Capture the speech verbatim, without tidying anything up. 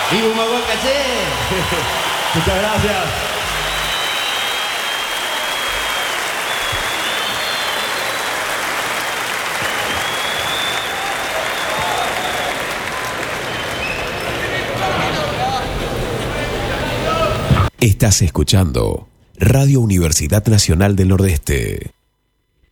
¡Viva Humahuaca, che! Muchas gracias. Estás escuchando Radio Universidad Nacional del Nordeste.